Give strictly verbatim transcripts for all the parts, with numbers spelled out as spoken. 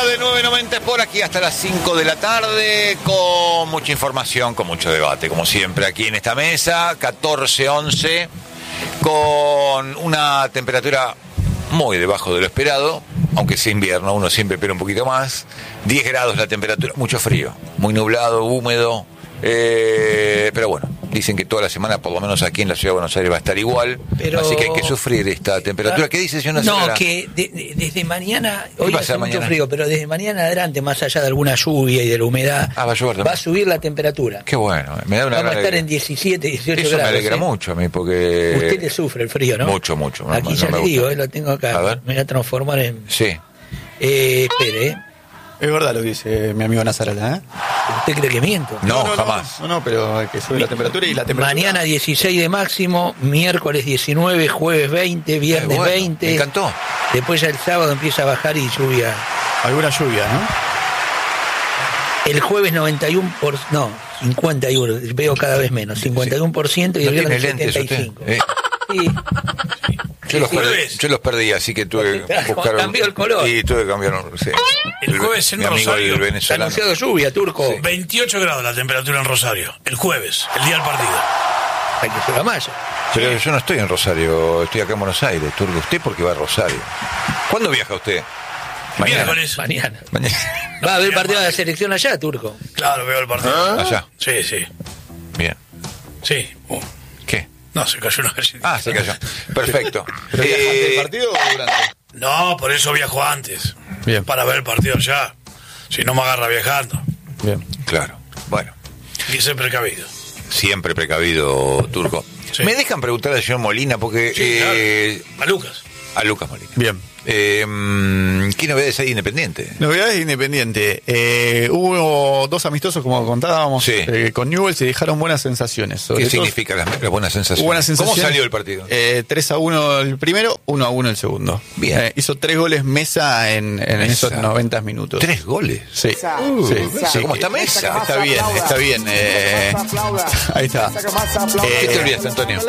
de nueve noventa por aquí hasta las cinco de la tarde, con mucha información, con mucho debate, como siempre aquí en esta mesa, catorce once, con una temperatura muy debajo de lo esperado, aunque sea invierno, uno siempre espera un poquito más. diez grados la temperatura, mucho frío, muy nublado, húmedo, eh, pero bueno, dicen que toda la semana, por lo menos aquí en la ciudad de Buenos Aires, va a estar igual, pero así que hay que sufrir esta temperatura. ¿Qué dice señor No, que de, de, desde mañana, hoy hace mucho mañana? frío, pero desde mañana adelante, más allá de alguna lluvia y de la humedad, ah, va, a va a subir la temperatura. Qué bueno, me da una Vamos a estar de... en diecisiete, dieciocho Eso grados. Me alegra ¿eh? mucho a mí, porque... Usted le sufre el frío, ¿no? Mucho, mucho. No, aquí no, ya no le digo, eh, lo tengo acá. A ver. Me voy a transformar en... Sí. Eh, espere, ¿eh? Es verdad lo que dice mi amigo Nazarala, ¿eh? ¿Usted cree que miento? No, no, no jamás. No, no, pero que sube la temperatura y la temperatura... Mañana dieciséis de máximo, miércoles diecinueve, jueves veinte, viernes Eh, bueno, veinte. me encantó. Después ya el sábado empieza a bajar y lluvia. Alguna lluvia, ¿no? El jueves noventa y uno por ciento, no, cincuenta y uno, veo cada vez menos, cincuenta y uno por ciento y el ¿No tiene viernes lentes setenta y cinco. usted? Eh, Sí. yo, los Sí, perdí, jueves. yo los perdí, así que tuve que Claro, buscar... un- cambió el color. Sí, tuve que cambiar... Sí. El jueves en Mi amigo Rosario. el Se ha venezolano. anunciado lluvia, Turco. veintiocho grados la temperatura en Rosario. El jueves, el día del partido. Hay que ser malla. Pero yo no estoy en Rosario, estoy acá en Buenos Aires, Turco. ¿Usted por qué va a Rosario? ¿Cuándo viaja usted? Mañana. Miércoles. Mañana. Mañana. Va a haber partido de la selección allá, Turco. Claro, veo el partido. ¿Ah? Allá. Sí, sí. Bien. Sí. Uh, ¿Qué? no, se cayó una gallina. Ah, se cayó. Perfecto. ¿Pero viaja antes del Eh, partido o durante? No, por eso viajo antes. Bien. Para ver el partido allá. Si no me agarra viajando. Bien. claro. Bueno, Hay que ser precavido. siempre precavido, Turco. Sí. ¿Me dejan preguntar al señor Molina? Porque... Sí, eh, claro. A Lucas. a Lucas Molina. Bien. Eh, mm, ¿Qué novedades hay Independiente? Novedades de Independiente. Eh, hubo dos amistosos, como contábamos, Sí. eh, con Newell's, y dejaron buenas sensaciones. Sobre ¿Qué todo, significa las, las buenas sensaciones? buenas sensaciones. ¿Cómo salió el partido? Eh, tres a uno el primero, uno a uno el segundo. Bien. Eh, hizo tres goles Mesa en, en Mesa. esos noventa minutos. Tres goles. Sí. Uh, sí. Mesa, ¿cómo está Mesa? Está bien, está bien. eh, ahí está. ¿Qué te Eh, olvidaste, Antonio?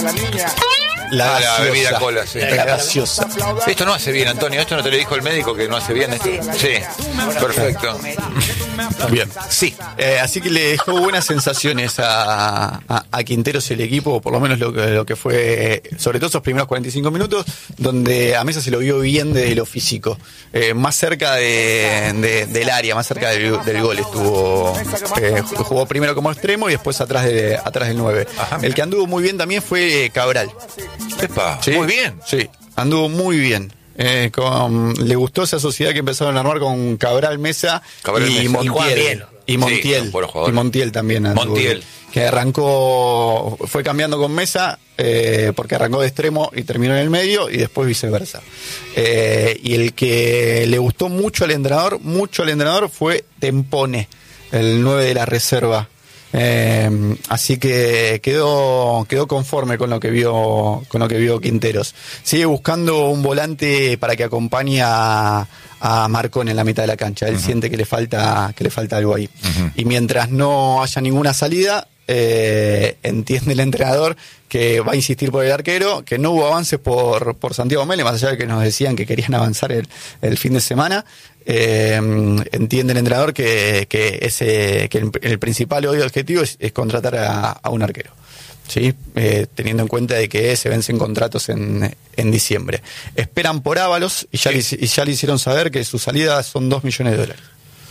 La, Ah, la gaseosa. bebida cola, sí. La gaseosa. Esto no hace bien, Antonio. ¿Esto no te lo dijo el médico que no hace bien esto? Sí, perfecto. Bien. Sí. Eh, así que le dejó buenas sensaciones a, a, a Quinteros el equipo, por lo menos lo que, lo que fue, sobre todo esos primeros cuarenta y cinco minutos, donde a Mesa se lo vio bien desde lo físico, eh, más cerca de, de- del área, más cerca del, del gol estuvo. Eh, jugó primero como extremo y después atrás, de, atrás del nueve. Ajá, el mira. que anduvo muy bien también fue Cabral. Epa, ¿Sí? muy bien. Sí, anduvo muy bien. Eh, con- le gustó esa sociedad que empezaron a armar con Cabral, Mesa Cabral, y Mesa. Y juegan Montiel. bien. Y Montiel. Sí, buenos jugadores. Y Montiel también. anduvo Montiel. bien. Que arrancó, fue cambiando con Mesa, eh, porque arrancó de extremo y terminó en el medio, y después viceversa. Eh, y el que le gustó mucho al entrenador, mucho al entrenador, fue Tempone, el nueve de la reserva. Eh, así que quedó quedó conforme con lo que vio con lo que vio Quinteros. Sigue buscando un volante para que acompañe a, a Marcón en la mitad de la cancha. Él uh-huh. siente que le falta que le falta algo ahí. Uh-huh. Y mientras no haya ninguna salida, eh, entiende el entrenador que va a insistir por el arquero, que no hubo avances por, por Santiago Mele, más allá de que nos decían que querían avanzar el, el fin de semana. Eh, entiende el entrenador que, que, ese, que el, el principal hoy objetivo es, es contratar a, a un arquero, ¿sí? Eh, teniendo en cuenta de que se vencen contratos en, en diciembre. Esperan por Ábalos y ya, sí. le, y ya le hicieron saber que su salida son dos millones de dólares.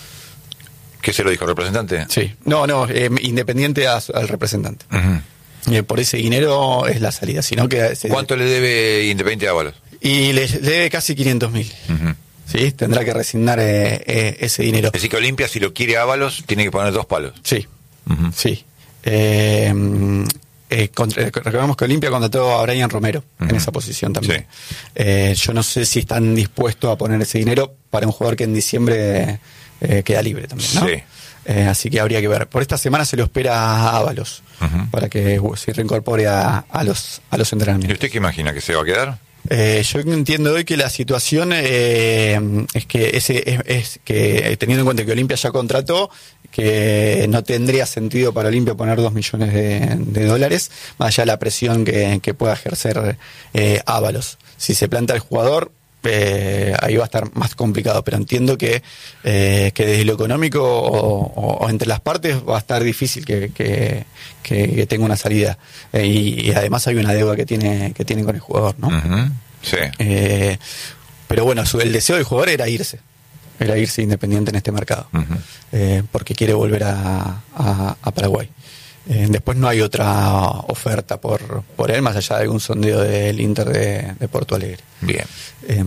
¿Qué se lo dijo el representante? Sí, no, no, eh, independiente a, al representante. Uh-huh. Y por ese dinero es la salida, sino que... Se, ¿Cuánto le debe Independiente a Ábalos? Y le, le debe casi quinientos mil. Uh-huh. Sí, tendrá que resignar eh, eh, ese dinero. Es decir, que Olimpia, si lo quiere Ábalos, tiene que poner dos palos. Sí, uh-huh. sí. Eh, eh, contra, recordemos que Olimpia contrató a Brian Romero uh-huh. en esa posición también. Sí. Eh, yo no sé si están dispuestos a poner ese dinero para un jugador que en diciembre eh, queda libre también, ¿no? Sí. Eh, así que habría que ver. Por esta semana se lo espera a Ábalos uh-huh. para que uh, se reincorpore a, a los a los entrenamientos. ¿Y usted qué imagina? ¿Que se va a quedar? Eh, yo entiendo hoy que la situación eh, es que ese es, es que teniendo en cuenta que Olimpia ya contrató, que no tendría sentido para Olimpia poner dos millones de, de dólares, más allá de la presión que, que pueda ejercer eh, Ábalos. Si se planta el jugador, eh, ahí va a estar más complicado, pero entiendo que, eh, que desde lo económico o, o, o entre las partes va a estar difícil que, que, que, que tenga una salida. Eh, y, y además hay una deuda que tiene, que tiene con el jugador, ¿no? Uh-huh. Sí. Eh, pero bueno, su, el deseo del jugador era irse. Era irse Independiente en este mercado. Uh-huh. eh, porque quiere volver a, a, a Paraguay. Eh, después no hay otra oferta por, por él, más allá de algún sondeo del Inter de, de Porto Alegre. Bien. Eh,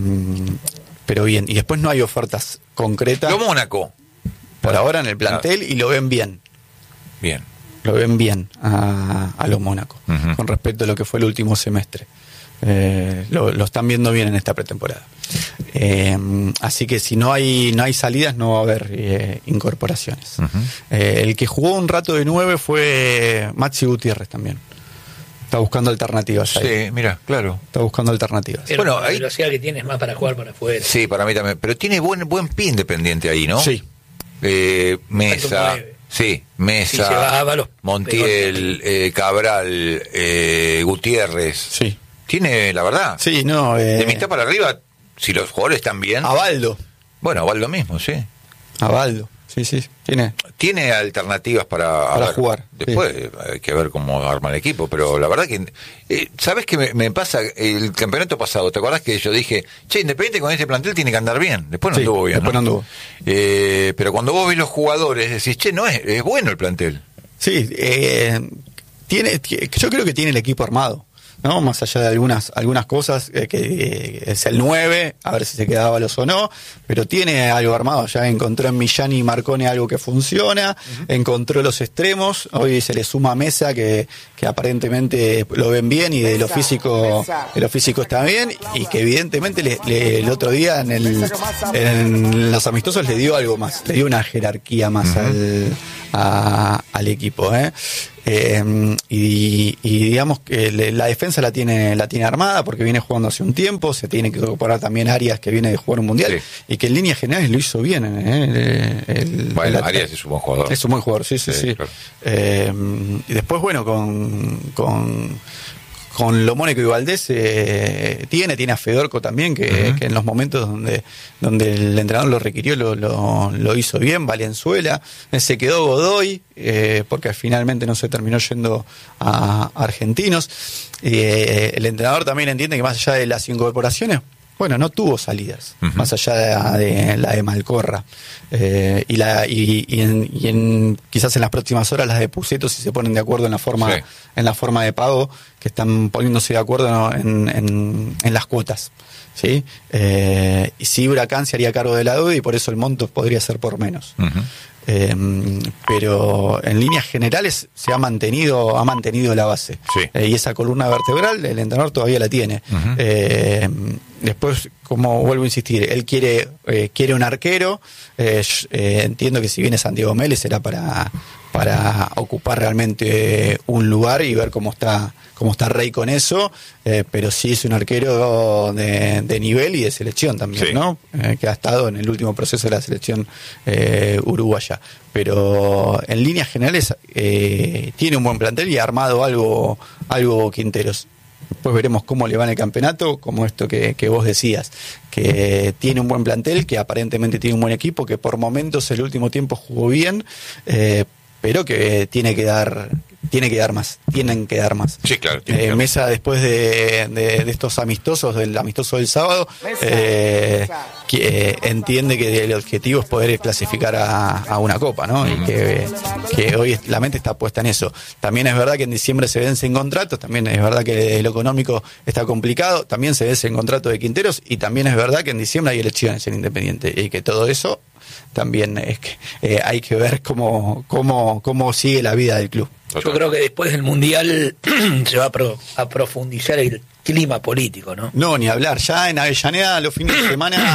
pero bien, y después no hay ofertas concretas. Lo Mónaco. Por ahora en el plantel, y lo ven bien. Bien. Lo ven bien a, a lo Mónaco, uh-huh. con respecto a lo que fue el último semestre. Eh, lo, lo están viendo bien en esta pretemporada. Eh, así que si no hay no hay salidas, no va a haber eh, incorporaciones. Uh-huh. Eh, el que jugó un rato de nueve fue Maxi Gutiérrez también. Está buscando alternativas ahí. Sí, mira, claro. Está buscando alternativas. Pero bueno, la ahí... velocidad que tiene es más para jugar para afuera. Sí, para mí también. Pero tiene buen buen pie Independiente ahí, ¿no? Sí. Eh, Mesa. Sí, Mesa. Sí, va, va los Montiel, eh, Cabral, eh, Gutiérrez. Sí. Tiene, la verdad. Sí, no. Eh... De mitad para arriba, si los jugadores están bien. Abaldo. Bueno, Abaldo mismo, sí. Abaldo, sí, sí. Tiene. Tiene alternativas para, para ver, jugar. Después sí. hay que ver cómo arma el equipo, pero la verdad que. Eh, ¿Sabes qué me, me pasa? El campeonato pasado, ¿te acordás que yo dije, che, Independiente con este plantel tiene que andar bien? Después no sí, anduvo bien. Después no, ¿no? anduvo. Eh, pero cuando vos ves los jugadores, decís, che, no es, es bueno el plantel. Sí, eh, tiene, yo creo que tiene el equipo armado, ¿no? Más allá de algunas algunas cosas, eh, que eh, es el nueve, a ver si se queda Ábalos o no, pero tiene algo armado. Ya encontró en Millán y Marcone algo que funciona, uh-huh. encontró los extremos, hoy se le suma a Mesa, que, que aparentemente lo ven bien y de lo físico de lo físico está bien, y que evidentemente le, le, el otro día en, el, en los amistosos le dio algo más, le dio una jerarquía más uh-huh. al, a, al equipo, ¿eh? Eh, y, y digamos que le, la defensa la tiene la tiene armada porque viene jugando hace un tiempo, se tiene que incorporar también Arias, que viene de jugar un mundial, sí. y que en líneas generales lo hizo bien, ¿eh? el, el, bueno, el, Arias es un buen jugador, es un buen jugador, sí, sí, sí, sí. Claro. Eh, y después bueno con con con Lo Mónaco y Valdés eh, tiene, tiene a Fedorco también, que, uh-huh. que en los momentos donde, donde el entrenador lo requirió lo, lo, lo hizo bien. Valenzuela, eh, se quedó Godoy, eh, porque finalmente no se terminó yendo a, a Argentinos. Eh, el entrenador también entiende que más allá de las incorporaciones, bueno, no tuvo salidas, uh-huh. más allá de, de la de Malcorra. Eh, y la y, y, en, y en quizás en las próximas horas las de Puceto, si se ponen de acuerdo en la forma sí. en la forma de pago, que están poniéndose de acuerdo, ¿no? en, en, en las cuotas. ¿Sí? Eh, y si Huracán se haría cargo de la deuda y por eso el monto podría ser por menos. Uh-huh. Eh, pero en líneas generales se ha mantenido ha mantenido la base, sí. eh, y esa columna vertebral el entrenador todavía la tiene. Uh-huh. eh, después, como vuelvo a insistir, él quiere eh, quiere un arquero. eh, eh, entiendo que si viene Santiago Mélez será para para ocupar realmente un lugar y ver cómo está cómo está Rey con eso, eh, pero sí es un arquero de, de nivel y de selección también, sí. ¿no? Eh, que ha estado en el último proceso de la selección eh, uruguaya. Pero en líneas generales eh, tiene un buen plantel y ha armado algo, algo Quinteros. Después veremos cómo le va en el campeonato, como esto que, que vos decías, que tiene un buen plantel, que aparentemente tiene un buen equipo, que por momentos el último tiempo jugó bien, eh, pero que tiene que dar tiene que dar más, tienen que dar más. Sí, claro. Eh, Mesa, después de, de, de estos amistosos, del amistoso del sábado, eh, que, eh, entiende que el objetivo es poder clasificar a, a una copa, ¿no? Uh-huh. Y que, que hoy la mente está puesta en eso. También es verdad que en diciembre se vencen contratos, también es verdad que lo económico está complicado, también se vence en contrato de Quinteros, y también es verdad que en diciembre hay elecciones en Independiente, y que todo eso también es que eh, hay que ver cómo, cómo, cómo sigue la vida del club. Yo creo que después del Mundial se va a, pro, a profundizar el clima político, ¿no? No, ni hablar. Ya en Avellaneda los fines de semana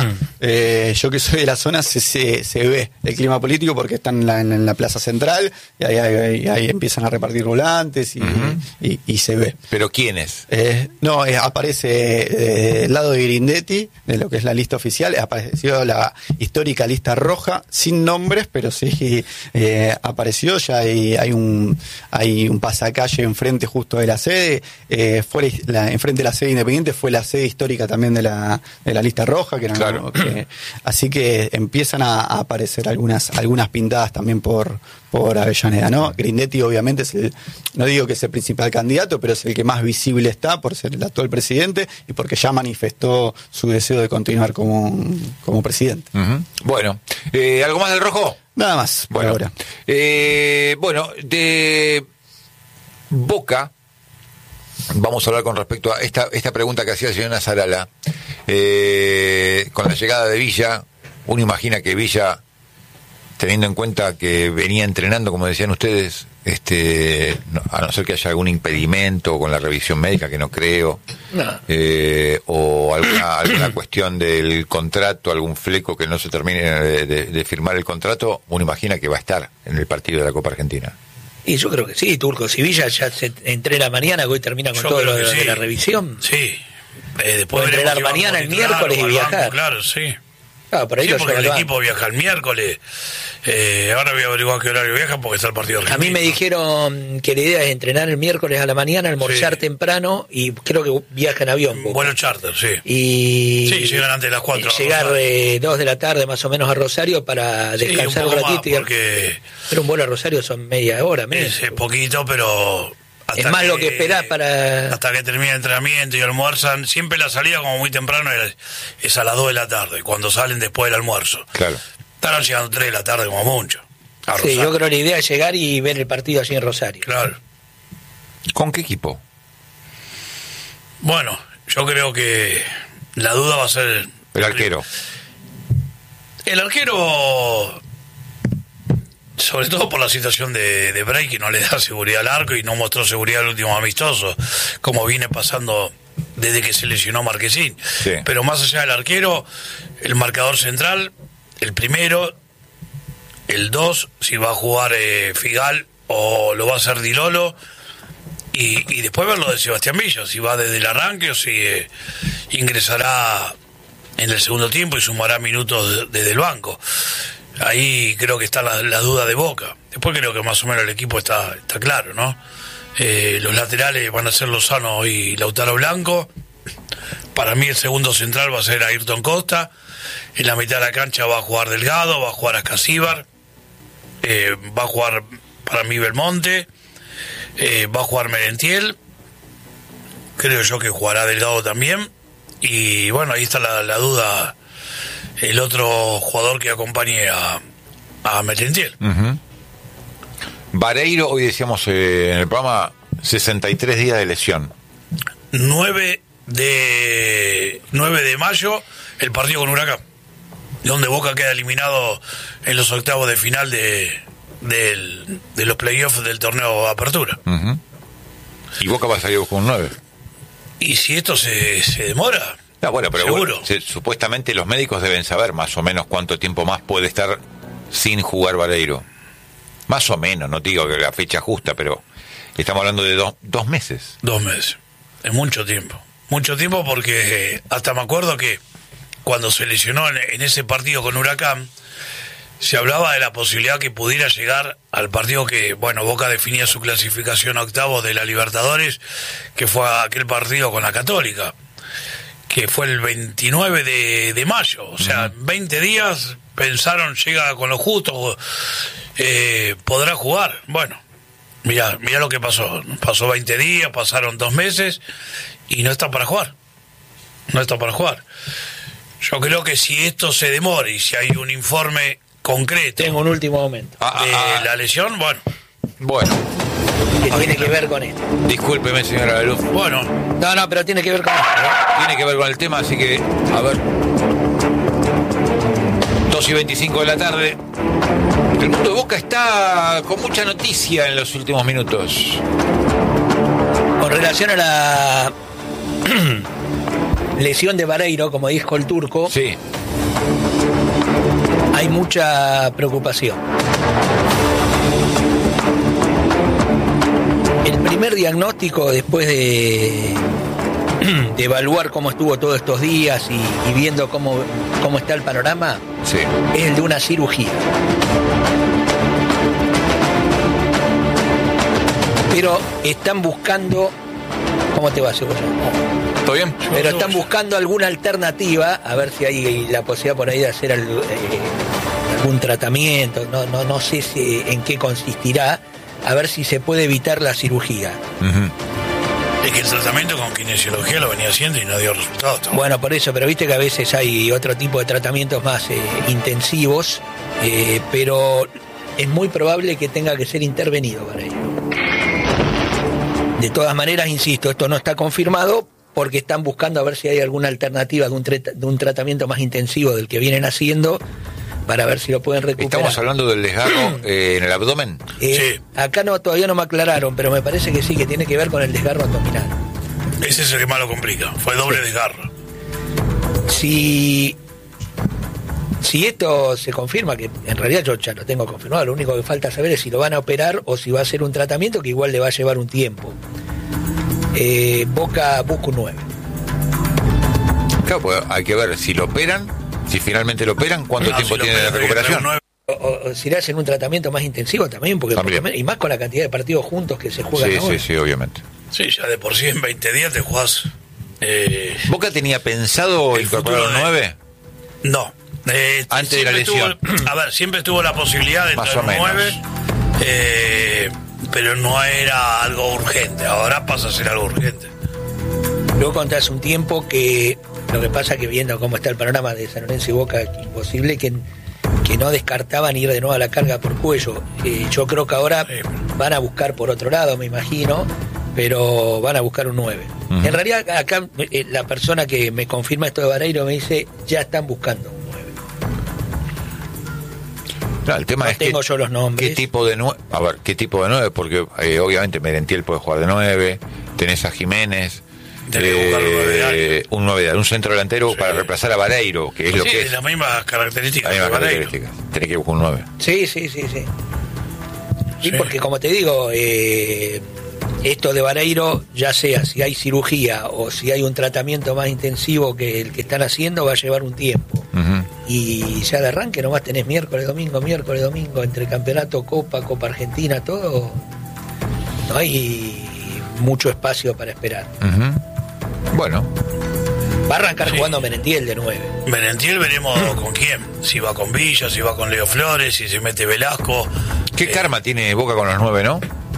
Eh, yo que soy de la zona se, se, se ve el clima político porque están en la, en la plaza central y ahí, ahí, ahí empiezan a repartir volantes y, uh-huh. y, y se ve. ¿Pero quiénes? Eh, no, eh, aparece eh, del lado de Grindetti, de lo que es la lista oficial, apareció la histórica lista roja, sin nombres, pero sí eh, apareció, ya hay, hay un hay un pasacalle enfrente justo de la sede, eh, fue la, enfrente de la sede independiente fue la sede histórica también de la, de la lista roja, que, eran, claro. que así que empiezan a, a aparecer algunas algunas pintadas también por por Avellaneda, ¿no? Grindetti obviamente es el, no digo que es el principal candidato, pero es el que más visible está por ser el actual presidente y porque ya manifestó su deseo de continuar como, como presidente. Uh-huh. Bueno, eh, ¿algo más del Rojo? Nada más, por bueno, ahora. Eh, bueno, de Boca, vamos a hablar con respecto a esta, esta pregunta que hacía el señor Nazarala. Eh, con la llegada de Villa, uno imagina que Villa, teniendo en cuenta que venía entrenando, como decían ustedes, este, a no ser que haya algún impedimento con la revisión médica, que no creo, no. Eh, o alguna, alguna cuestión del contrato, algún fleco que no se termine de, de, de firmar el contrato, uno imagina que va a estar en el partido de la Copa Argentina. Y yo creo que sí, Turco. Si Villa ya se entrena mañana, que hoy termina con yo todo lo de, sí. de la revisión. Sí. Eh, después puede entrenar mañana, el miércoles y viajar. Banco, claro, sí. Ah, por ahí sí, porque el equipo viaja el miércoles. Eh, ahora voy a averiguar qué horario viaja porque está el partido argentino. A mí me dijeron que la idea es entrenar el miércoles a la mañana, almorzar sí. temprano y creo que viaja en avión. Boca. Vuelo charter, sí. Y sí, llegan antes de las cuatro. Llegar eh, dos de la tarde más o menos a Rosario para sí, descansar un, un ratito. Más, porque pero un vuelo a Rosario son media hora. Es, es poquito, pero... Hasta es más que, lo que esperás para... Hasta que termine el entrenamiento y almuerzan. Siempre la salida como muy temprano es, es a las dos de la tarde, cuando salen después del almuerzo. Claro. Estarán llegando tres de la tarde como mucho. Sí, yo creo que la idea es llegar y ver el partido allí en Rosario. Claro. ¿Con qué equipo? Bueno, yo creo que la duda va a ser... El, el arquero. El arquero... Sobre todo por la situación de, de Bray, que no le da seguridad al arco y no mostró seguridad al último amistoso, como viene pasando desde que se lesionó Marquesín. Sí. Pero más allá del arquero, el marcador central, el primero, el dos, si va a jugar eh, Figal o lo va a hacer Di Lolo, y, y después ver lo de Sebastián Villa, si va desde el arranque o si eh, ingresará en el segundo tiempo y sumará minutos desde el banco. Ahí creo que está la, la duda de Boca. Después creo que más o menos el equipo está, está claro, ¿no? Eh, los laterales van a ser Lozano y Lautaro Blanco. Para mí el segundo central va a ser Ayrton Costa. En la mitad de la cancha va a jugar Delgado, va a jugar Ascasíbar, eh, va a jugar para mí Belmonte, eh, va a jugar Merentiel. Creo yo que jugará Delgado también. Y bueno, ahí está la, la duda. El otro jugador que acompañe a, a Merentiel. Uh-huh. Vareiro, hoy decíamos eh, en el programa, sesenta y tres días de lesión. nueve de mayo, el partido con Huracán, donde Boca queda eliminado en los octavos de final de, de, de los playoffs del torneo Apertura. Uh-huh. Y Boca va a salir con un nueve. Y si esto se, se demora... No, bueno, pero seguro. Bueno, se, supuestamente los médicos deben saber más o menos cuánto tiempo más puede estar sin jugar Vareiro. Más o menos, no digo que la fecha justa, pero estamos hablando de dos, dos meses. Dos meses. Es mucho tiempo. Mucho tiempo porque eh, hasta me acuerdo que cuando se lesionó en, en ese partido con Huracán, se hablaba de la posibilidad que pudiera llegar al partido que, bueno, Boca definía su clasificación a octavos de la Libertadores, que fue aquel partido con la Católica, que fue el veintinueve de mayo, o sea, uh-huh. veinte días, pensaron, llega con lo justo, eh, podrá jugar. Bueno, mirá, mirá lo que pasó, pasó veinte días, pasaron dos meses, y no está para jugar, no está para jugar. Yo creo que si esto se demora, y si hay un informe concreto... Tengo un último momento. De ah, la lesión, bueno... Bueno... que tiene que ver con esto. Discúlpeme, señora Beluf. Bueno. No, no, pero tiene que ver con esto. Tiene que ver con el tema, así que, a ver. dos y veinticinco de la tarde. El mundo de Boca está con mucha noticia en los últimos minutos. Con relación a la lesión de Vareiro, como dijo el turco, Sí. hay mucha preocupación. El primer diagnóstico, después de, de evaluar cómo estuvo todos estos días y, y viendo cómo, cómo está el panorama, Sí. es el de una cirugía. Pero están buscando... ¿Cómo te va, Cebolla? ¿Todo bien? Pero están buscando alguna alternativa, a ver si hay la posibilidad por ahí de hacer algo, eh, algún tratamiento, no, no, no sé si, en qué consistirá, a ver si se puede evitar la cirugía. Ujú. Es que el tratamiento con kinesiología lo venía haciendo y no dio resultados. ¿No? Bueno, por eso, pero viste que a veces hay otro tipo de tratamientos más eh, intensivos, eh, pero es muy probable que tenga que ser intervenido para ello. De todas maneras, insisto, esto no está confirmado porque están buscando a ver si hay alguna alternativa de un, tre- de un tratamiento más intensivo del que vienen haciendo para ver si lo pueden recuperar. Estamos hablando del desgarro eh, en el abdomen. Eh, Sí. Acá no, todavía no me aclararon, pero me parece que sí, que tiene que ver con el desgarro abdominal. Ese es el que más lo complica. Fue doble desgarro. Si, si esto se confirma, que en realidad yo ya lo tengo confirmado, lo único que falta saber es si lo van a operar o si va a ser un tratamiento que igual le va a llevar un tiempo. Eh, Boca busca un nueve. Claro, pues hay que ver si lo operan, si finalmente lo operan, cuánto No, tiempo si lo tiene de operan, recuperación. tiene que tener un O, o si le hacen un tratamiento más intensivo también, porque por También. lo menos- y más con la cantidad de partidos juntos que se juegan Sí, ahora. sí, sí, obviamente. nueve. Sí, ya de por sí en veinte días te jugás. Eh, ¿Boca tenía pensado El incorporar futuro un de- nueve? no. Eh, Antes de la siempre lesión. tuvo- a ver, siempre tuvo la posibilidad de Más entrar o en un menos. nueve, eh, pero no era algo urgente. Ahora pasa a ser algo urgente. Luego conté hace un tiempo que lo que pasa que viendo cómo está el panorama de San Lorenzo y Boca, es imposible que, que no descartaban ir de nuevo a la carga por cuello. Eh, yo creo que ahora Sí. van a buscar por otro lado, me imagino, pero van a buscar un nueve. Ujú. En realidad acá eh, la persona que me confirma esto de Vareiro me dice, ya están buscando un nueve. Claro, el tema No es tengo que, yo los nombres. qué tipo de nueve, a ver, qué tipo de nueve, porque eh, obviamente Merentiel puede jugar de nueve, tenés a Jiménez, Tenés que buscar un nueve de área. un nueve de área, un centro delantero Sí. para reemplazar a Vareiro, que es lo Sí, que de es. las mismas características. Hay de más Vareiro. características. Tenés que buscar un nueve. Sí, sí, sí, sí. Y Sí. porque como te digo, eh, esto de Vareiro, ya sea si hay cirugía o si hay un tratamiento más intensivo que el que están haciendo, va a llevar un tiempo. Ujú. Y ya de arranque nomás tenés miércoles, domingo, miércoles, domingo, entre campeonato, Copa, Copa Argentina, todo. No hay mucho espacio para esperar. Ujú. Bueno, Va a arrancar Sí. jugando Merentiel de nueve. Merentiel veremos con quién. Si va con Villa, si va con Leo Flores, si se mete Velasco. qué Eh, karma tiene Boca con los nueve, ¿no?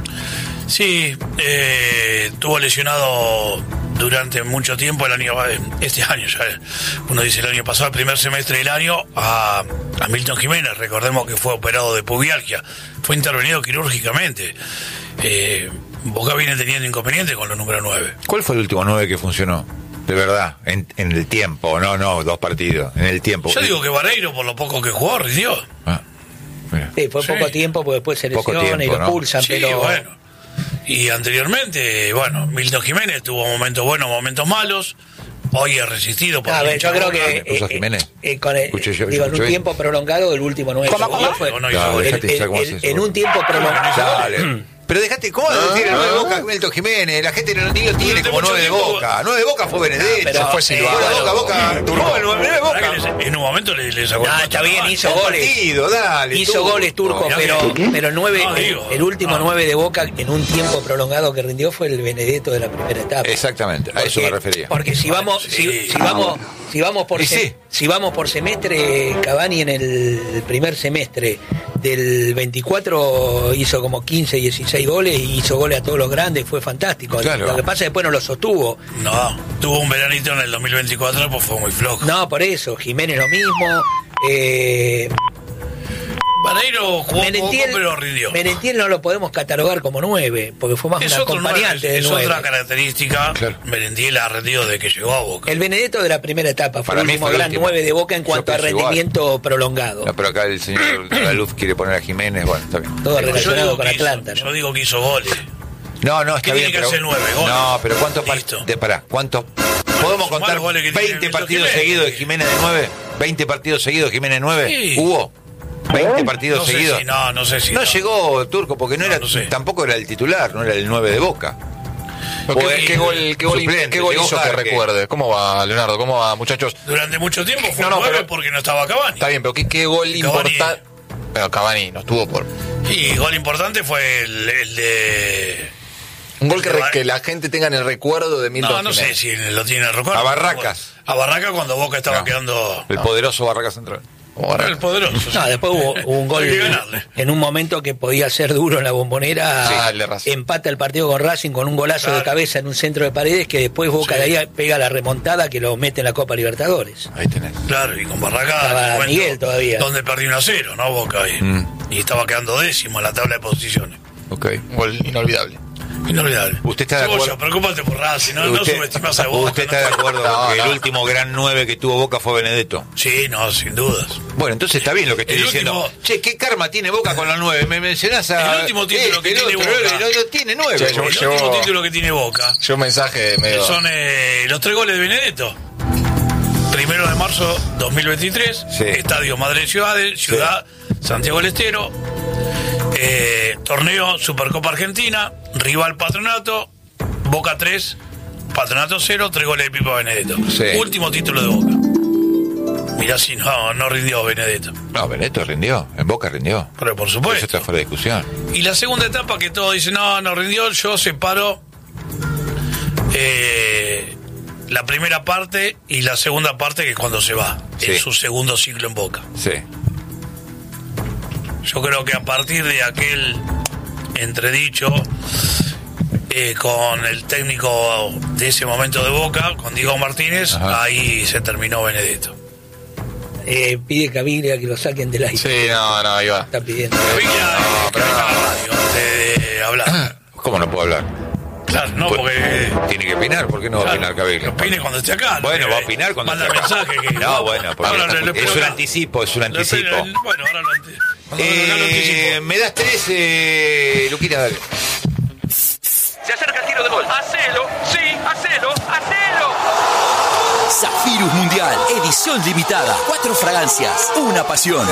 Sí, eh, estuvo lesionado durante mucho tiempo el año, este año ya, uno dice el año pasado, el primer semestre del año, a, a Milton Jiménez. Recordemos que fue operado de pubialgia, fue intervenido quirúrgicamente. Eh, Boca viene teniendo inconvenientes con los número nueve. ¿Cuál fue el último nueve que funcionó? De verdad, en, en el tiempo, no, no, dos partidos, en el tiempo. Yo digo que Vareiro, por lo poco que jugó, rindió. Ah, mira. Sí, fue Sí. poco tiempo porque después se Poco lesiona y tiempo, lo ¿no? pulsan, Sí, pero bueno. Y anteriormente, bueno, Milton Jiménez tuvo momentos buenos, momentos malos. Hoy ha resistido. por A el ver, yo hincha creo Boca. que ¿Me puso eh, Jiménez? eh, con el- Escuché yo, digo, en un escuché. tiempo prolongado el último nueve ¿Cómo, que jugó cómo? fue- No, no, Claro, hizo- dejate en, hinchar como en- haces, en vos. un tiempo prolongado. Dale. Pero dejate, ¿cómo vas a decir el nueve de Boca, Milton Jiménez? La gente no, ni lo tiene Durante como mucho nueve de tiempo- Boca. nueve de Boca fue Benedetto. Pero fue eh, Silvano. Boca, Boca, Turco, el nueve de Pará que Boca. le- en un momento le, le sacó No, el está puesto bien, a hizo Un goles. partido, dale. Hizo Turco. goles Turco, Ya pero, que- pero el nueve, No, digo, el último no. nueve de Boca en un tiempo prolongado que rindió fue el Benedetto de la primera etapa. Exactamente, a eso me refería. Porque si Bueno, vamos, sí. si, si vamos, si vamos por Y se- sí. si vamos por semestre, Cavani en el primer semestre del veinticuatro hizo como quince, dieciséis goles y hizo goles a todos los grandes, fue fantástico. Claro. Lo que pasa es que después no lo sostuvo. No, tuvo un veranito en el dos mil veinticuatro, pues fue muy flojo. No, por eso, Jiménez lo mismo. Eh, Vareiro jugó Merentiel, poco, pero rindió. Merentiel no lo podemos catalogar como nueve, porque fue más Es, un otro nueve, acompañante es, del es nueve. otra característica. Claro. Merentiel ha rendido desde que llegó a Boca. El Benedetto de la primera etapa fue Para el mí último fue el gran último. nueve de Boca en Yo cuanto a pienso igual. rendimiento prolongado. No, pero acá el señor La Luz quiere poner a Jiménez, bueno, está bien. Todo Yo relacionado digo con que hizo- Atlanta, ¿no? Yo digo que hizo goles. No, no, está ¿Qué bien. tiene que pero- hacer nueve? Goles. No, pero ¿cuántos Listo. partidos? Pará, ¿cuántos ¿Podemos contar veinte partidos seguidos de Jiménez de nueve? ¿veinte partidos seguidos de Jiménez de nueve? Sí. ¿Hubo? veinte partidos no sé seguidos. Si, no, no sé si. No, no llegó Turco porque no, no era, no sé. tampoco era el titular, no era el nueve de Boca. ¿Qué, ¿Qué gol, qué gol, suplente, qué gol llegó hizo que Jarque. recuerde? ¿Cómo va, Leonardo? ¿Cómo va, muchachos? Durante mucho tiempo fue No, no, nueve pero- porque no estaba Cavani. Está bien, pero ¿qué, qué gol Cavani. importante? Pero Cavani no estuvo por... Y gol importante fue el, el de. Un gol que, re- Ba- que la gente tenga en el recuerdo de Milton No, no sé Jiménez. si lo tiene el recuerdo. A Barracas. A Barracas cuando Boca estaba No. quedando. El poderoso Barraca Central. Como Barracas. El poderoso. sí. No, después hubo, hubo un gol Hay que ganarle. en un momento que podía ser duro en la Bombonera. Sí, el de Racing. Empata el partido con Racing con un golazo Claro. de cabeza en un centro de Paredes que después Boca Sí. de ahí pega la remontada que lo mete en la Copa Libertadores. Ahí tenés. Claro, y con Barracas. Estaba te cuento, Miguel todavía. Donde perdió un a cero, ¿no? Boca ahí. Mm. Y estaba quedando décimo en la tabla de posiciones. Ok. Un gol inolvidable. Inolvidable. ¿Usted está de Cebolla, acuerdo? preocupate por Racing, no, no ¿Usted, subestimas a Boca. ¿Usted no está de te- acuerdo No, con que no. el último gran nueve que tuvo Boca fue Benedetto? Sí, no, sin dudas. Bueno, entonces está bien lo que estoy El diciendo. último- Che, ¿qué karma tiene Boca con la nueve? Me mencionás a... El último título que el tiene otro, Boca. el otro tiene nueve. Che, yo- El yo- último título que tiene Boca Yo un mensaje medio... son eh, los tres goles de Benedetto. Primero de marzo dos mil veintitrés, Sí. Estadio Madrid Ciudades, Ciudad Santiago del Estero, eh, torneo Supercopa Argentina, rival Patronato, Boca tres, Patronato cero, tres goles de Pipa Benedetto. Sí. Último título de Boca. Mirá si no, no rindió Benedetto. No, Benedetto rindió. En Boca rindió. Pero por Eso supuesto. está fuera de discusión. Y la segunda etapa que todos dicen, no, no rindió, yo separo eh, la primera parte y la segunda parte que es cuando se va, Sí. en su segundo ciclo en Boca. Sí. Yo creo que a partir de aquel entredicho eh, con el técnico de ese momento de Boca, con Diego Martínez, Ajá. ahí se terminó Benedetto. Eh, pide Caviglia que lo saquen del aire. Sí, no, no, ahí va. Está pidiendo. Que venga, no, que pero venga no. a la radio antes de hablar. ¿Cómo no puedo hablar? Claro, no, Pues, porque... Tiene que opinar. ¿Por qué no va a Claro, opinar Caviglia? que opine cuando esté acá. Bueno, ¿no? va a opinar cuando Manda esté acá. mensaje que... No, bueno, porque Ahora está- le- le es espero un acá. anticipo, es un Le anticipo. espero- Bueno, ahora lo ante- cuando lo acá lo Eh, anticipo. me das tres, eh, Luquita, dale. Se acerca el tiro de gol. Hacelo, sí, hacelo, hacelo. Zafirus Mundial, edición limitada. Cuatro fragancias, una pasión.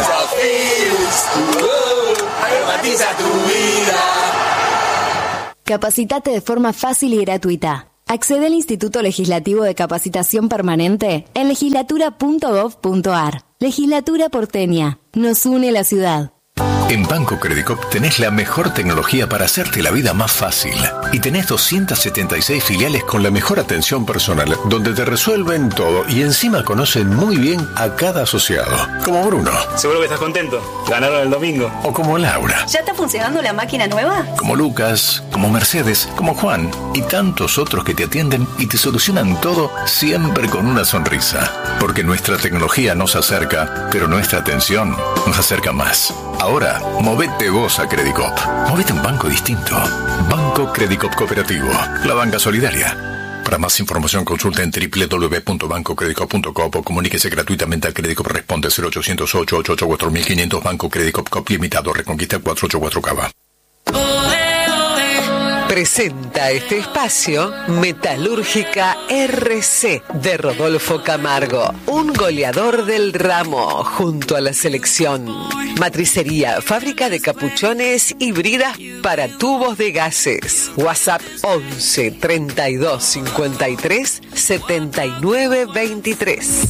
Capacitate de forma fácil y gratuita. Accede al Instituto Legislativo de Capacitación Permanente en legislatura punto gov punto ar. Legislatura porteña. Nos une la ciudad. En Banco Credicop tenés la mejor tecnología para hacerte la vida más fácil. Y tenés doscientas setenta y seis filiales con la mejor atención personal, donde te resuelven todo y encima conocen muy bien a cada asociado. Como Bruno. Seguro que estás contento. Ganaron el domingo. O como Laura. ¿Ya está funcionando la máquina nueva? Como Lucas, como Mercedes, como Juan y tantos otros que te atienden y te solucionan todo siempre con una sonrisa. Porque nuestra tecnología nos acerca, pero nuestra atención nos acerca más. Ahora, movete vos a Credicop. Movete a un banco distinto. Banco Credicop Cooperativo. La banca solidaria. Para más información consulta en doble u doble u doble u punto banco credicop punto com o comuníquese gratuitamente al Credicop Responde cero ochocientos ocho ochenta y ocho cuatro mil quinientos Banco Credicop Cop Limitado Reconquista cuatrocientos ochenta y cuatro Cava. Presenta este espacio Metalúrgica R C de Rodolfo Camargo, un goleador del ramo junto a la selección. Matricería, fábrica de capuchones y bridas para tubos de gases. WhatsApp once treinta y dos cincuenta y tres setenta y nueve veintitrés.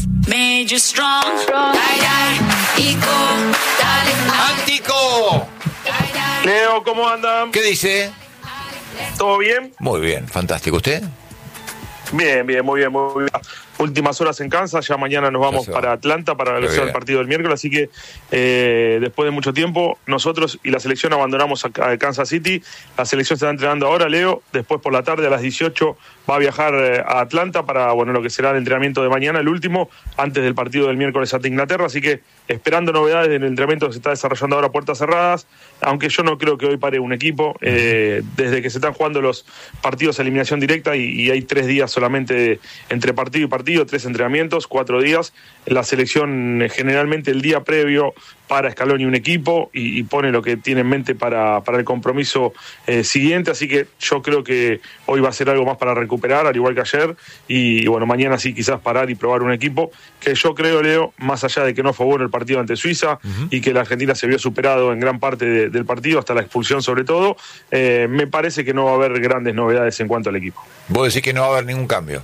¡Antico! Leo, ¿cómo andan? ¿Qué dice? ¿Todo bien? Muy bien, fantástico. ¿Usted? Bien, bien, muy bien, muy bien. Últimas horas en Kansas, ya mañana nos vamos Ya se va. para Atlanta para Qué realizar el bien. partido del miércoles, así que eh, después de mucho tiempo nosotros y la selección abandonamos a, a Kansas City. La selección se está entrenando ahora, Leo, después por la tarde a las dieciocho va a viajar eh, a Atlanta para bueno lo que será el entrenamiento de mañana, el último, antes del partido del miércoles ante Inglaterra, así que esperando novedades en el entrenamiento que se está desarrollando ahora a puertas cerradas, aunque yo no creo que hoy pare un equipo, eh, desde que se están jugando los partidos a eliminación directa y, y hay tres días solamente entre partido y partido, tres entrenamientos, cuatro días, la selección eh, generalmente el día previo para Scaloni un equipo y, y pone lo que tiene en mente para, para el compromiso eh, siguiente, así que yo creo que hoy va a ser algo más para recuperar recuperar, al igual que ayer, y, y bueno, mañana sí quizás parar y probar un equipo que yo creo, Leo, más allá de que no fue bueno el partido ante Suiza uh-huh. y que la Argentina se vio superado en gran parte de, del partido, hasta la expulsión sobre todo, eh, me parece que no va a haber grandes novedades en cuanto al equipo. ¿Vos decís que no va a haber ningún cambio?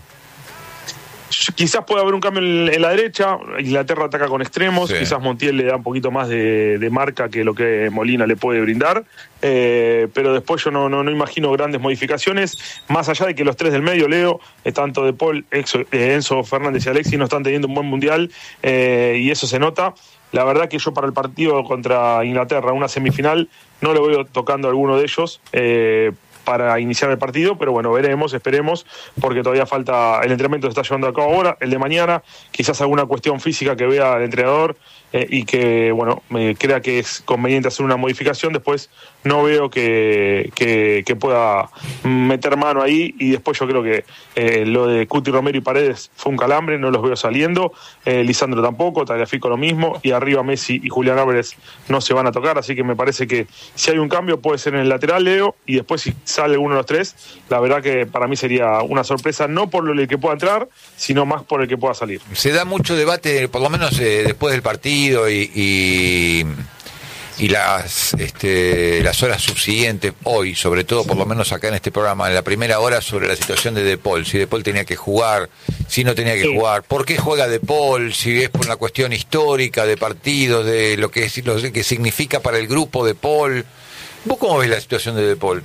Quizás pueda haber un cambio en, en la derecha. Inglaterra ataca con extremos, sí. Quizás Montiel le da un poquito más de, de marca que lo que Molina le puede brindar, eh, pero después yo no, no, no imagino grandes modificaciones, más allá de que los tres del medio, Leo, eh, tanto De Paul, Exo, eh, Enzo Fernández y Alexis no están teniendo un buen mundial, eh, y eso se nota. La verdad que yo para el partido contra Inglaterra, una semifinal, no lo veo tocando a alguno de ellos, eh, para iniciar el partido, pero bueno, veremos, esperemos, porque todavía falta, el entrenamiento se está llevando a cabo ahora, el de mañana, quizás alguna cuestión física que vea el entrenador eh, y que, bueno, me crea que es conveniente hacer una modificación. Después no veo que, que, que pueda meter mano ahí, y después yo creo que eh, lo de Cuti, Romero y Paredes fue un calambre, no los veo saliendo, eh, Lisandro tampoco, Tagliafico lo mismo, y arriba Messi y Julián Álvarez no se van a tocar, así que me parece que si hay un cambio puede ser en el lateral, Leo, y después si sale uno de los tres, la verdad que para mí sería una sorpresa, no por lo que pueda entrar, sino más por el que pueda salir. Se da mucho debate, por lo menos eh, después del partido y, y, y las este, las horas subsiguientes, hoy, sobre todo, por lo menos acá en este programa, en la primera hora, sobre la situación de De Paul, si De Paul tenía que jugar, si no tenía que sí. jugar, por qué juega De Paul, si es por una cuestión histórica de partidos, de lo que, lo que significa para el grupo De Paul. ¿Vos cómo ves la situación de De Paul?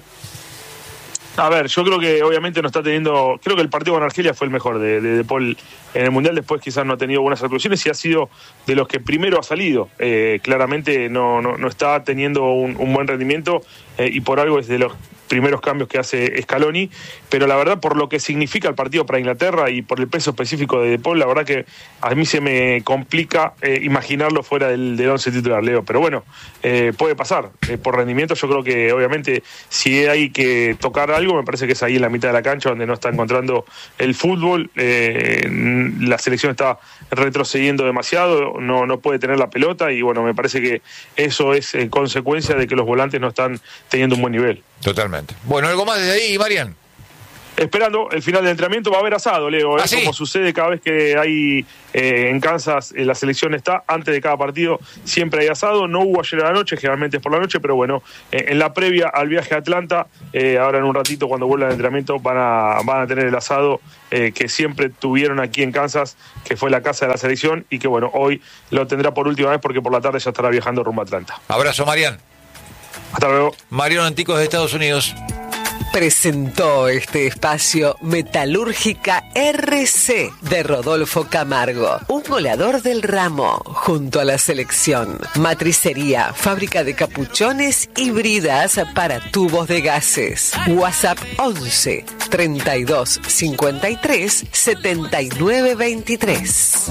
A ver, yo creo que obviamente no está teniendo, creo que el partido con Argelia fue el mejor de, de, de Paul en el Mundial. Después quizás no ha tenido buenas actuaciones y ha sido de los que primero ha salido. Eh, claramente no, no, no está teniendo un, un buen rendimiento, eh, y por algo es de los primeros cambios que hace Scaloni, pero la verdad por lo que significa el partido para Inglaterra y por el peso específico de De Paul, la verdad que a mí se me complica eh, imaginarlo fuera del, del once titular, Leo, pero bueno, eh, puede pasar, eh, por rendimiento yo creo que obviamente si hay que tocar algo, me parece que es ahí en la mitad de la cancha donde no está encontrando el fútbol, eh, la selección está retrocediendo demasiado, no, no puede tener la pelota, y bueno, me parece que eso es eh, consecuencia de que los volantes no están teniendo un buen nivel. Totalmente. Bueno, ¿algo más desde ahí, Marian? Esperando el final del entrenamiento, va a haber asado, Leo, ¿eh? ¿Ah, sí? Como sucede cada vez que hay eh, en Kansas, eh, la selección está, antes de cada partido siempre hay asado. No hubo ayer a la noche, generalmente es por la noche, pero bueno, eh, en la previa al viaje a Atlanta, eh, ahora en un ratito cuando vuelva el entrenamiento van a, van a tener el asado eh, que siempre tuvieron aquí en Kansas, que fue la casa de la selección, y que bueno, hoy lo tendrá por última vez porque por la tarde ya estará viajando rumbo a Atlanta. Abrazo, Marian. Hasta luego. Mariano Anticos de Estados Unidos. Presentó este espacio Metalúrgica R C de Rodolfo Camargo, un goleador del ramo, junto a la selección. Matricería, fábrica de capuchones y bridas para tubos de gases. WhatsApp once, treinta y dos, cincuenta y tres, setenta y nueve, veintitrés.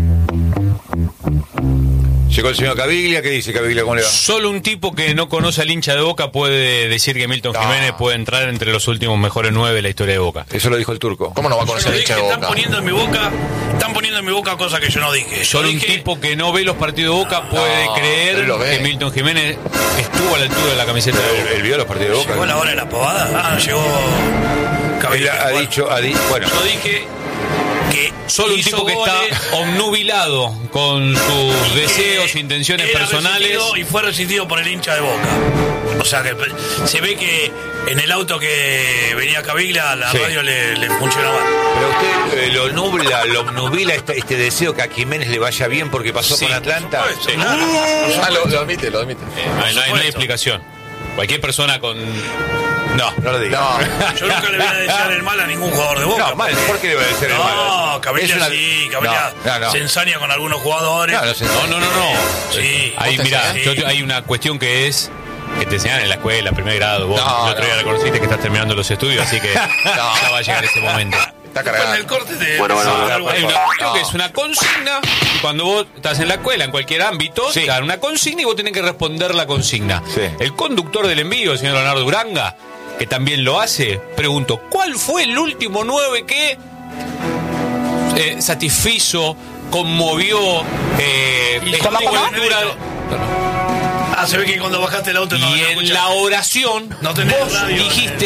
Llegó el señor Caviglia. ¿Qué dice Caviglia? ¿Cómo le va? Solo un tipo que no conoce al hincha de Boca puede decir que Milton no. Jiménez puede entrar entre los últimos mejores nueve de la historia de Boca. Eso lo dijo el turco. ¿Cómo no va a conocer al hincha de Boca? Están poniendo en mi boca, están poniendo en mi boca cosas que yo no dije. Solo yo un dije... tipo que no ve los partidos de Boca puede no, creer que Milton Jiménez estuvo a la altura de la camiseta de Boca. Él vio los partidos de Boca. ¿Llegó la hora de la pavada? Ah, llegó... Caviglia, ha bueno, dicho, ha dicho, bueno. Yo dije... que solo un tipo que está obnubilado con sus deseos, intenciones personales, y fue resistido por el hincha de Boca. O sea que se ve que en el auto que venía Caviglia la sí. radio le, le funcionó mal. Pero usted eh, lo nubla, lo obnubila este, este deseo que a Jiménez le vaya bien porque pasó sí, con Atlanta. Sí, no, no, ah, lo, lo admite, lo admite. Eh, no, hay, no, hay, no hay explicación. Cualquier persona con... No, no lo diga. No. Yo nunca le voy a desear el mal a ningún jugador de Boca. No, mal, ¿por qué le voy a desear el mal? No, Caviglia una... sí, Caviglia no, no, no. se ensaña con algunos jugadores. No, no, se... no, no, no, no. Sí. Ahí, mirá, sí. yo, hay una cuestión que es que te enseñan en la escuela, primer grado. Vos no, el otro día no. reconociste que estás terminando los estudios, así que no, ya va a llegar ese momento. Está cargado. En el corte de... Bueno, bueno, no, bueno, hay una cuestión no. que es una consigna. Cuando vos estás en la escuela, en cualquier ámbito, sí. te dan una consigna y vos tenés que responder la consigna. Sí. El conductor del envío, el señor Leonardo Uranga, que también lo hace, pregunto, ¿cuál fue el último nueve que eh, satisfizo, conmovió, eh, estuvo a la altura? Ah, se ve que cuando bajaste el auto... Y no, en no la oración, no tenés vos radio, dijiste,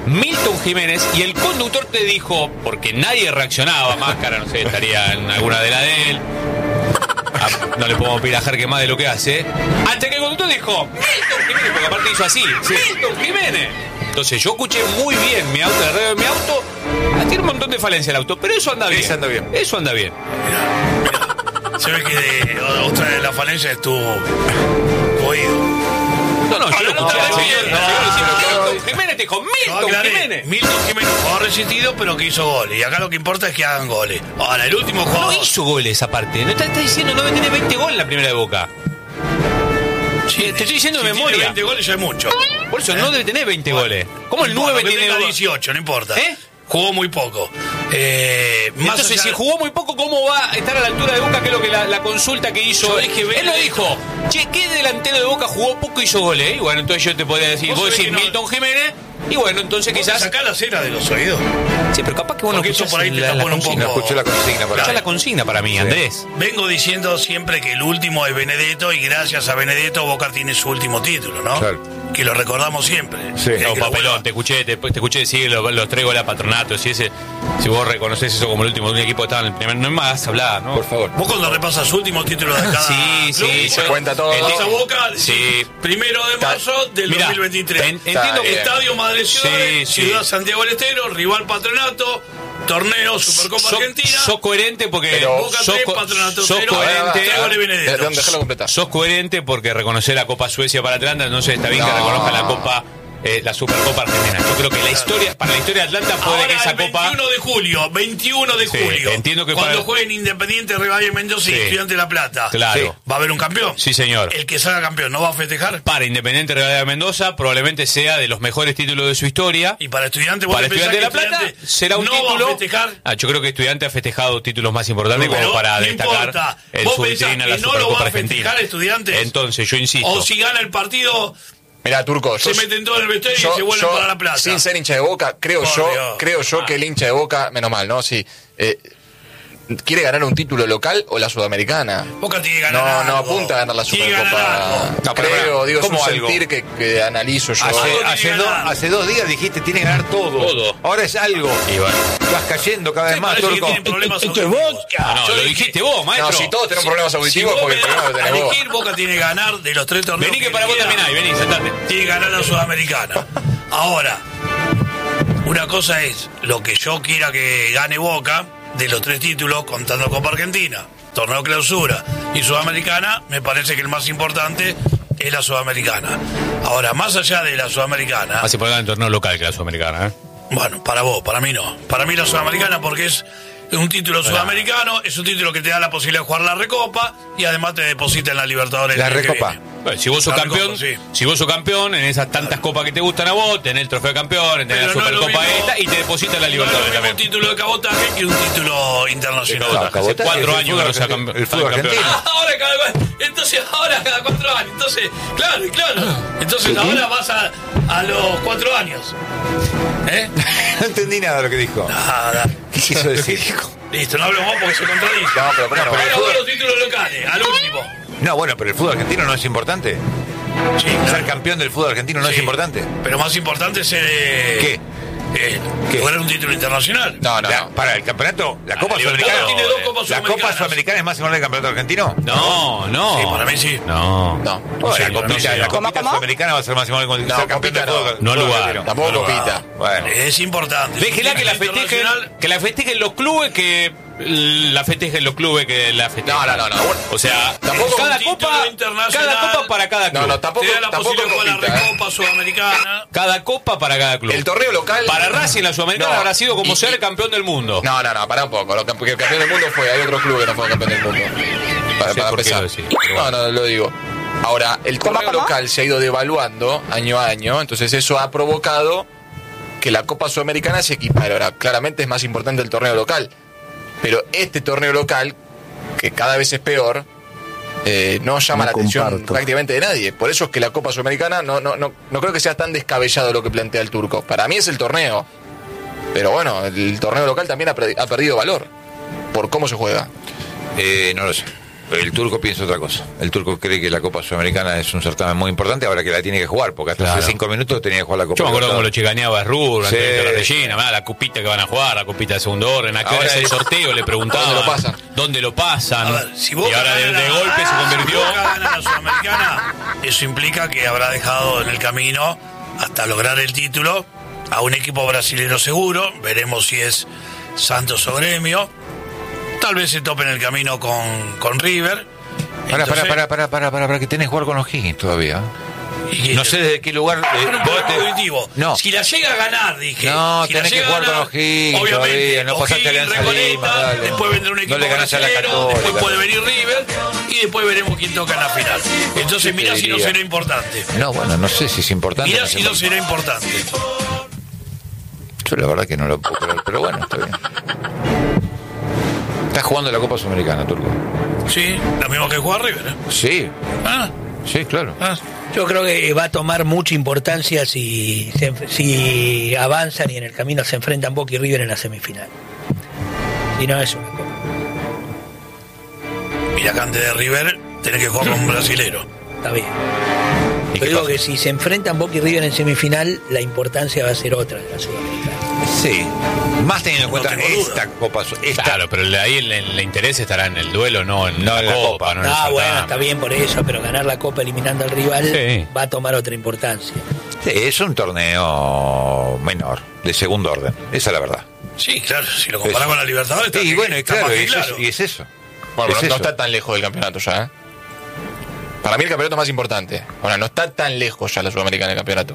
Milton Jiménez, y el conductor te dijo, porque nadie reaccionaba, Máscara, no sé, estaría en alguna de la de él, ah, no le podemos pedir a Jarque más de lo que hace, hasta que el conductor dijo, Milton Jiménez, porque aparte hizo así, sí. Milton Jiménez. Entonces yo escuché muy bien mi auto, la radio de mi auto, ah, tiene un montón de falencia el auto, pero eso anda bien. Eso anda bien. Eso anda bien. Mirá, mirá. Se ve que de, otra de las falencias es tu oído. No, no, yo lo escuché al señor. Milton Jiménez te dijo, Milton Jiménez. Milton Jiménez, jugador resistido, pero que hizo goles. Y acá lo que importa es que hagan goles. Ahora, el último jugador. No hizo goles aparte. No está, está diciendo, no tiene veinte goles en la primera de Boca. Sí, te estoy diciendo si de memoria. Tiene veinte goles ya es mucho. Por eso ¿Eh? no debe tener veinte bueno, goles. ¿Cómo el nueve tiene dieciocho? No importa. ¿Eh? Jugó muy poco. Eh, más Entonces, allá... si jugó muy poco, ¿cómo va a estar a la altura de Boca? Que es lo que la, la consulta que hizo. Yo dije, él lo dijo. Che, ¿qué delantero de Boca jugó poco y hizo goles? Y bueno, entonces yo te podría decir, vos decís Milton no... Jiménez. Y bueno, entonces quizás. Sacá la cera de los oídos. Sí, pero capaz que vos no escuchás por ahí te la, la un poco. No escuché la consigna para Escuchá la consigna para mí, sí. Andrés. Vengo diciendo siempre que el último es Benedetto y gracias a Benedetto Boca tiene su último título, ¿no? Claro. Que lo recordamos siempre. Sí. No, papelón, lo... te escuché, te, te escuché decir los, los tres goles a Patronato. Si ese, si vos reconoces eso como el último de un equipo que estaba en el primer, no es más hablar, ¿no? Por favor. Vos cuando repasas su último título de cada sí, club, sí, se cuenta todo. Vas a Boca, sí. Primero de marzo del Mirá, dos mil veintitrés. En, entiendo que Estadio Madre Ciudad, sí, sí. Ciudad Santiago del Estero, rival Patronato. Torneo Supercopa so, Argentina. Sos coherente porque Boca sos, tres, Patronato sos cero, coherente. Déjalo completar. Sos coherente porque reconocer la Copa Suecia para Atlanta, entonces está bien no. que reconozca la Copa eh, la Supercopa Argentina. Yo creo que la historia para la historia de Atlanta puede ahora que esa el Copa veintiuno de julio, veintiuno de sí, julio. Entiendo que cuando para... jueguen Independiente Rivadavia Mendoza sí. y Estudiante de La Plata. Claro. Sí. Va a haber un campeón. Sí, señor. El que salga campeón no va a festejar. Para Independiente Rivadavia Mendoza probablemente sea de los mejores títulos de su historia. Y para Estudiante para Estudiante de La Plata será un no título. Va a festejar. Ah, yo creo que Estudiante ha festejado títulos más importantes no, como para no destacar importa. en su vitrina la no Supercopa Argentina. Estudiantes. Entonces, yo insisto. O si gana el partido. Mirá, Turco, se yo, meten todo en el vestuario yo, y se vuelven yo, para la plaza. Sin ser hincha de Boca, creo Por yo, Dios. creo yo ah. que el hincha de Boca, menos mal, ¿no? Sí. Eh, ¿Quiere ganar un título local o la Sudamericana? Boca tiene que ganar No, algo. no apunta a ganar la Supercopa. No, creo, digo, es un algo? sentir que, que analizo yo. Hace, hace, do, hace dos días dijiste tiene que ganar todo. todo. Ahora es algo. Y bueno, vas cayendo cada vez sí, más, Turco. Esto es Boca. No, lo dijiste vos, maestro. No, si todos tenemos problemas auditivos, si porque el problema lo tenés vos. elegir, Boca tiene que ganar de los tres torneos. Vení que para vos también hay, vení, sentate. Tiene que ganar la Sudamericana. Ahora, una cosa es lo que yo quiera que gane Boca de los tres títulos, contando Copa Argentina, Torneo Clausura y Sudamericana. Me parece que el más importante es la Sudamericana. Ahora, más allá de la Sudamericana... Más importante el torneo local que la Sudamericana, ¿eh? Bueno, para vos, para mí no. Para mí la Sudamericana porque es un título sudamericano, es un título que te da la posibilidad de jugar la Recopa y además te deposita en la Libertadores. La Recopa. Bueno, si vos sos la campeón, Recopa, sí. si vos sos campeón en esas tantas copas que te gustan a vos, tenés el trofeo de campeón, tenés la Supercopa no esta y te deposita en la Libertadores no también. Un título de cabotaje que un título internacional. Cabotaje. Hace Cabotaje cuatro es años que no sea campeón. El fútbol argentino. Ah, ahora cada entonces ahora cada cuatro años. Entonces, claro, claro. Entonces ahora vas a, a los cuatro años. ¿Eh? No entendí nada de lo que dijo. Nada. ¿Qué quiso decir? Listo, no hablo más porque se contradice. No, pero, pero, ahora pero, voy a los títulos locales, al último. No, bueno, pero el fútbol argentino no es importante. Sí, claro. Ser campeón del fútbol argentino no sí, es importante. Pero más importante es ser. Eh, ¿Qué? Eh, ¿Qué? lograr un título internacional. No, no, La, no. para el campeonato, la Copa Ah, Sudamericana. tiene dos Copas ¿La Sudamericanas. Copa Sudamericana es más importante que el campeonato argentino? No, no. Sí, para mí sí. No. No. Bueno, Sí, la no, copita, no, la no. copita ¿Cómo? sudamericana va a ser más importante que No, ser campeón del copita fútbol. no. No lugar. argentino. Tampoco No, copita. Bueno. Es importante. Es un Déjela que la título festejen, internacional. que la festejen los clubes, que la festejen los clubes que la festejen. No, no, no, no. O sea, Tampoco cada un título copa, internacional. cada copa para cada club. No, no, tampoco, Te da la tampoco posibilidad de jugar copita. la ¿eh? Recopa Sudamericana. Cada copa para cada club. El torneo local. Para Racing la Sudamericana No. habrá sido como Y- ser y- campeón del mundo. No, no, no, pará un poco. Lo que el campeón del mundo fue. Hay otros clubes que no fueron campeón del mundo. Para, No sé para por qué empezar. lo decís, pero No, bueno. no, lo digo. Ahora, el ¿Cómo, torneo cómo? local se ha ido devaluando año a año. Entonces, eso ha provocado que la Copa Sudamericana se equipare. Ahora, claramente es más importante el torneo local. Pero este torneo local, que cada vez es peor, eh, no llama No la atención comparto. prácticamente de nadie. Por eso es que la Copa Sudamericana no, no, no, no creo que sea tan descabellado lo que plantea el turco. Para mí es el torneo. Pero bueno, el torneo local también ha, pre- ha perdido valor por cómo se juega. Eh, no lo sé. El turco piensa otra cosa. El turco cree que la Copa Sudamericana es un certamen muy importante, ahora que la tiene que jugar, porque hasta Claro. hace cinco minutos tenía que jugar la Copa. Yo me acuerdo cómo lo Libertadores. chicaneaba Rubro, Sí. antes de la rellena, mirá, la copita que van a jugar, la copita de segundo orden, a qué hora Ahora es el es- sorteo, le preguntaban. ¿Dónde lo pasan? ¿Dónde lo pasan? A ver, si Boca y ahora de, gana de la- golpe se convirtió. Si Boca gana la Sudamericana, eso implica que habrá dejado en el camino hasta lograr el título a un equipo brasilero seguro. Veremos si es Santos o Gremio. Tal vez se tope en el camino con, con River. Pará, pará, Entonces- pará, pará, pará, pará, pará, que tenés que jugar con los Higgins todavía. Y- No sé desde qué lugar. eh, Pero un vos poco te- cognitivo. No. Si la llega a ganar, dije. No, si la tenés que llega a jugar con ganar, los Higgins obviamente, todavía, no pasaste O'Higgins, Alianza Lima, Recoleta, dale. después vendrá un No equipo le ganás a la brasilero, Católica. después puede venir River y después veremos quién toca en la final. Entonces te mirá si no diría? será importante. No, bueno, no sé si es importante. Mirá no sé si no por- será importante. Yo la verdad que no lo puedo creer, pero bueno, está bien. Estás jugando la Copa Sudamericana, Turco. Sí, lo mismo que juega River. ¿eh? Sí, Ah, sí, claro. ah. Yo creo que va a tomar mucha importancia si, se enf- si avanzan y en el camino se enfrentan Boca y River en la semifinal. Si no es una copa. Mirá que antes de River tenés que jugar con un brasilero. Está bien. ¿Y Pero qué digo pasa? que si se enfrentan Boca y River en semifinal, la importancia va a ser otra de la Sudamericana. Sí, más teniendo en No cuenta tengo duda. esta Copa Su- esta, Claro, pero el- ahí el, el interés estará en el duelo, no en No la en la copa, Copa. no en el Ah, bueno, certamen. está bien por eso, pero ganar la Copa eliminando al rival Sí. va a tomar otra importancia. Sí, es un torneo menor, de segundo orden, esa es la verdad. Sí, claro, si lo comparás Eso. con la Libertadores. está Sí, que- bueno, y está claro, más que y es, claro. eso, y es eso. Bueno, Es no, no eso. está tan lejos del campeonato ya, ¿eh? Para mí el campeonato es más importante. Ahora, no está tan lejos ya la Sudamericana del campeonato.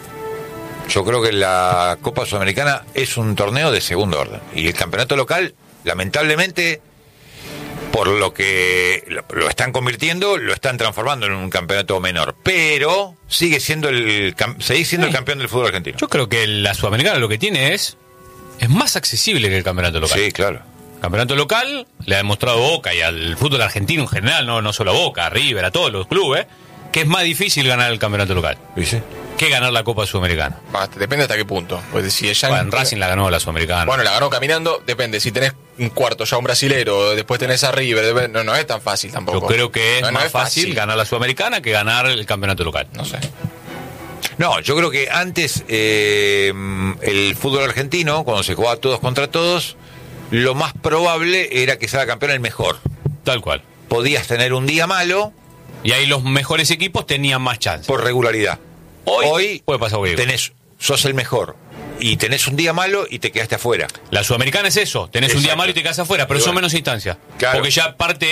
Yo creo que la Copa Sudamericana es un torneo de segundo orden. Y el campeonato local, lamentablemente, por lo que lo, lo están convirtiendo, lo están transformando en un campeonato menor. Pero sigue siendo el cam- sigue siendo el campeón del fútbol argentino. Yo creo que la Sudamericana lo que tiene es es más accesible que el campeonato local. Sí, claro. Campeonato local le ha demostrado a Boca y al fútbol argentino en general, no, no solo a Boca, a River, a todos los clubes, que es más difícil ganar el campeonato local ¿Viste? que ganar la Copa Sudamericana. Ah, depende hasta qué punto. Pues si ella Bueno, Racing la ganó la Sudamericana. Bueno, la ganó caminando, depende. Si tenés un cuarto ya un brasilero, después tenés a River, depende- no, no es tan fácil tampoco. Yo creo que es No, no más fácil, ganar la Sudamericana que ganar el campeonato local. No sé. No, yo creo que antes eh, el fútbol argentino, cuando se jugaba todos contra todos, lo más probable era que sea campeón el mejor. Tal cual. Podías tener un día malo Y ahí los mejores equipos tenían más chance. por regularidad. Hoy, Hoy puede pasar cualquier cosa. tenés, sos el mejor y tenés un día malo y te quedaste afuera. La Sudamericana es eso, tenés un día Exacto. malo y te quedas afuera, pero Y son bueno. menos instancias. Claro. Porque ya parte